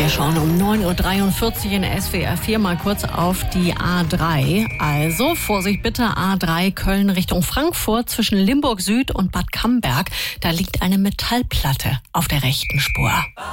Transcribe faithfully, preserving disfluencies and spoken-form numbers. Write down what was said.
Wir schauen um neun Uhr dreiundvierzig in S W R vier mal kurz auf die A drei. Also Vorsicht bitte, A drei Köln Richtung Frankfurt zwischen Limburg Süd und Bad Camberg. Da liegt eine Metallplatte auf der rechten Spur.